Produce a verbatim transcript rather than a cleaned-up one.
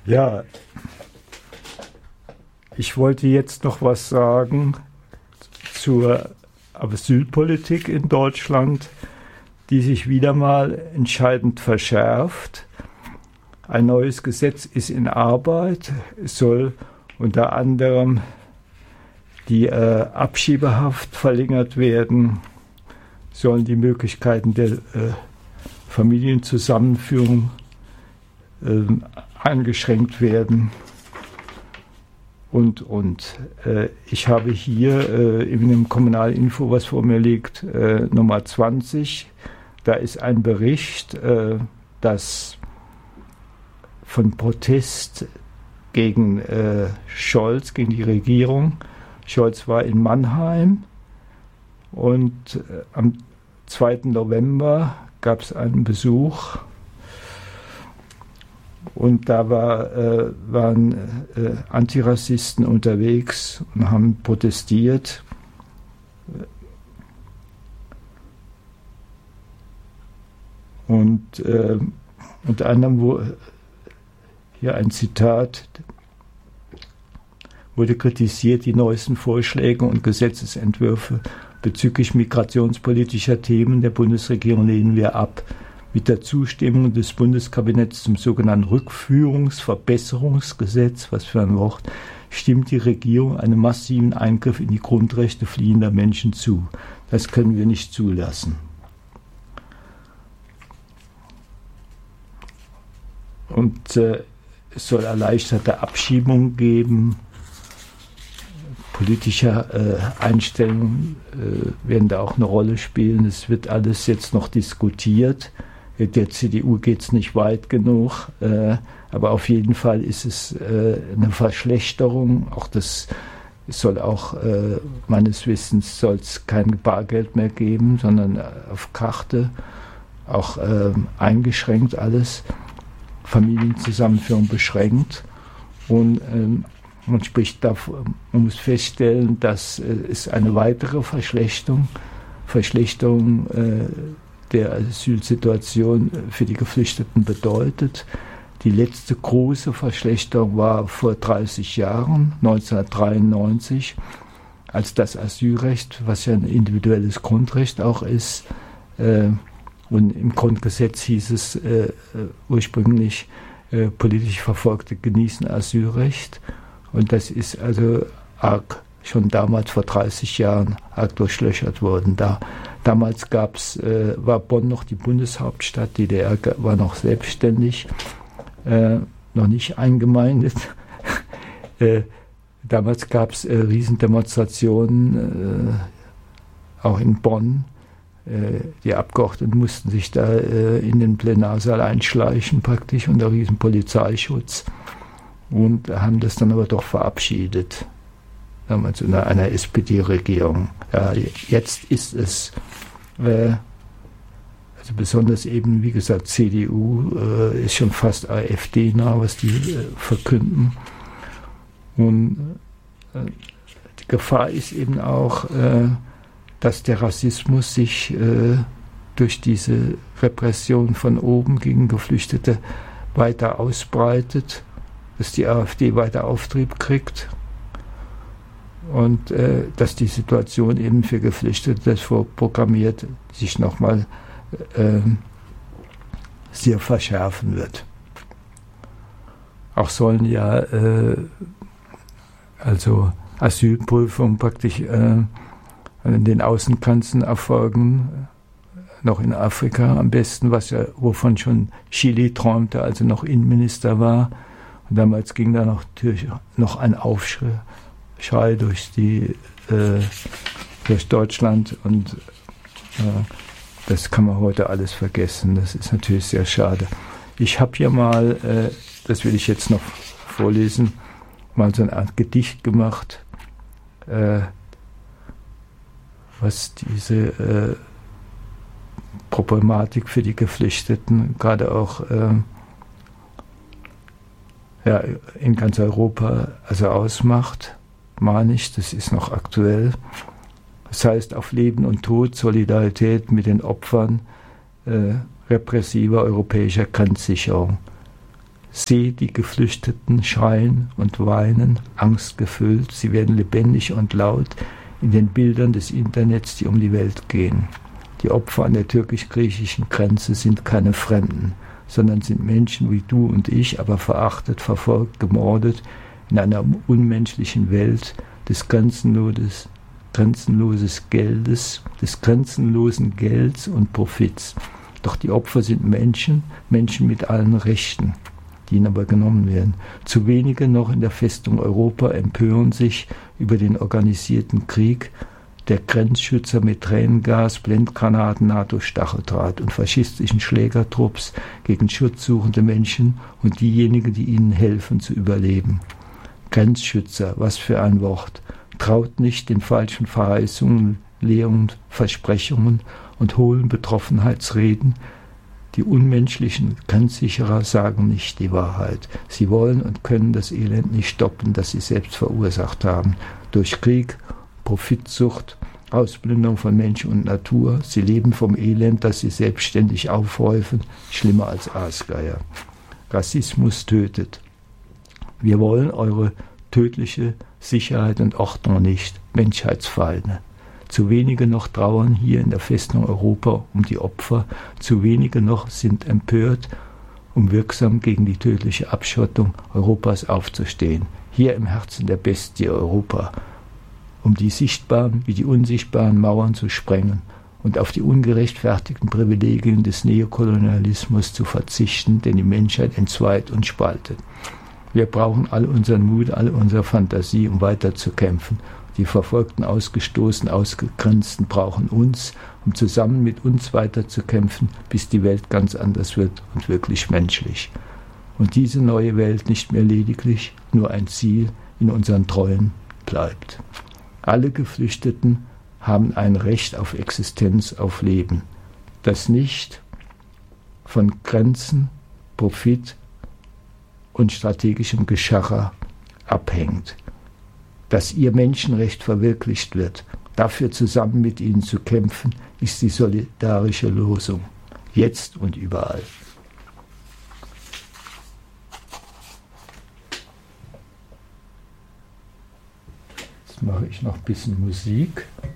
Ja, ich wollte jetzt noch was sagen zur Asylpolitik in Deutschland, die sich wieder mal entscheidend verschärft. Ein neues Gesetz ist in Arbeit. Es soll unter anderem die äh, Abschiebehaft verlängert werden, sollen die Möglichkeiten der äh, Familienzusammenführung äh, eingeschränkt werden. Und, und äh, ich habe hier äh, in dem Kommunalinfo, was vor mir liegt, äh, Nummer zwanzig. Da ist ein Bericht, äh, dass von Protest gegen äh, Scholz, gegen die Regierung. Scholz war in Mannheim und äh, am zweiten November gab es einen Besuch. Und da war, äh, waren äh, Antirassisten unterwegs und haben protestiert. Und äh, unter anderem wo, hier ein Zitat, wurde kritisiert, die neuesten Vorschläge und Gesetzesentwürfe bezüglich migrationspolitischer Themen der Bundesregierung lehnen wir ab. Mit der Zustimmung des Bundeskabinetts zum sogenannten Rückführungsverbesserungsgesetz, was für ein Wort, stimmt die Regierung einem massiven Eingriff in die Grundrechte fliehender Menschen zu. Das können wir nicht zulassen. Und äh, es soll erleichterte Abschiebungen geben. Politische äh, Einstellungen äh, werden da auch eine Rolle spielen. Es wird alles jetzt noch diskutiert. Der C D U geht es nicht weit genug, äh, aber auf jeden Fall ist es äh, eine Verschlechterung. Auch das es soll auch, äh, meines Wissens, soll es kein Bargeld mehr geben, sondern auf Karte, auch äh, eingeschränkt alles, Familienzusammenführung beschränkt. Und ähm, man spricht davon, man muss feststellen, dass äh, es eine weitere Verschlechterung, Verschlechterung äh, der Asylsituation für die Geflüchteten bedeutet. Die letzte große Verschlechterung war vor dreißig Jahren, neunzehnhundertdreiundneunzig, als das Asylrecht, was ja ein individuelles Grundrecht auch ist, äh, und im Grundgesetz hieß es äh, ursprünglich, äh, politisch Verfolgte genießen Asylrecht. Und das ist also arg, schon damals vor dreißig Jahren arg durchlöchert worden. Da, damals gab's, äh, war Bonn noch die Bundeshauptstadt, D D R war noch selbstständig, äh, noch nicht eingemeindet. äh, damals gab es äh, Riesendemonstrationen, äh, auch in Bonn. Äh, die Abgeordneten mussten sich da äh, in den Plenarsaal einschleichen, praktisch unter riesen Polizeischutz. Und haben das dann aber doch verabschiedet, damals unter einer S P D-Regierung. Ja, jetzt ist es, äh, also besonders eben, wie gesagt, C D U äh, ist schon fast AfD-nah, was die äh, verkünden. Und äh, die Gefahr ist eben auch, äh, dass der Rassismus sich äh, durch diese Repression von oben gegen Geflüchtete weiter ausbreitet, dass die AfD weiter Auftrieb kriegt und äh, dass die Situation eben für Geflüchtete das vorprogrammiert sich nochmal äh, sehr verschärfen wird. Auch sollen ja äh, also Asylprüfungen praktisch äh, an den Außengrenzen erfolgen, noch in Afrika am besten, was ja, wovon schon Chile träumte, als er noch Innenminister war. Und damals ging da noch, noch ein Aufschrei durch, die, äh, durch Deutschland und äh, das kann man heute alles vergessen. Das ist natürlich sehr schade. Ich habe hier mal, äh, das will ich jetzt noch vorlesen, mal so eine Art Gedicht gemacht, äh, was diese äh, Problematik für die Geflüchteten, gerade auch äh, ja, in ganz Europa also ausmacht, meine ich, das ist noch aktuell. Das heißt, auf Leben und Tod, Solidarität mit den Opfern äh, repressiver europäischer Grenzsicherung. Sehe die Geflüchteten schreien und weinen, angstgefüllt. Sie werden lebendig und laut in den Bildern des Internets, die um die Welt gehen. Die Opfer an der türkisch-griechischen Grenze sind keine Fremden, sondern sind Menschen wie du und ich, aber verachtet, verfolgt, gemordet in einer unmenschlichen Welt des grenzenloses, grenzenloses Geldes, des grenzenlosen Gelds und Profits. Doch die Opfer sind Menschen, Menschen mit allen Rechten, die ihnen aber genommen werden. Zu wenige noch in der Festung Europa empören sich über den organisierten Krieg der Grenzschützer mit Tränengas, Blendgranaten, NATO-Stacheldraht und faschistischen Schlägertrupps gegen schutzsuchende Menschen und diejenigen, die ihnen helfen zu überleben. Grenzschützer, was für ein Wort. Traut nicht den falschen Verheißungen, Lehren, Versprechungen und hohlen Betroffenheitsreden. Die unmenschlichen Grenzsicherer sagen nicht die Wahrheit. Sie wollen und können das Elend nicht stoppen, das sie selbst verursacht haben. Durch Krieg, Profitsucht, Ausplünderung von Mensch und Natur. Sie leben vom Elend, das sie selbstständig aufhäufen, schlimmer als Aasgeier. Rassismus tötet. Wir wollen eure tödliche Sicherheit und Ordnung nicht, Menschheitsfeinde. Zu wenige noch trauern hier in der Festung Europa um die Opfer, zu wenige noch sind empört, um wirksam gegen die tödliche Abschottung Europas aufzustehen. Hier im Herzen der Bestie Europa, um die sichtbaren wie die unsichtbaren Mauern zu sprengen und auf die ungerechtfertigten Privilegien des Neokolonialismus zu verzichten, den die Menschheit entzweit und spaltet. Wir brauchen all unseren Mut, all unsere Fantasie, um weiterzukämpfen. Die Verfolgten, Ausgestoßenen, Ausgegrenzten brauchen uns, um zusammen mit uns weiterzukämpfen, bis die Welt ganz anders wird und wirklich menschlich. Und diese neue Welt nicht mehr lediglich nur ein Ziel in unseren Träumen bleibt. Alle Geflüchteten haben ein Recht auf Existenz, auf Leben, das nicht von Grenzen, Profit und strategischem Geschacher abhängt. Dass ihr Menschenrecht verwirklicht wird, dafür zusammen mit ihnen zu kämpfen, ist die solidarische Losung, jetzt und überall. Jetzt mache ich noch ein bisschen Musik.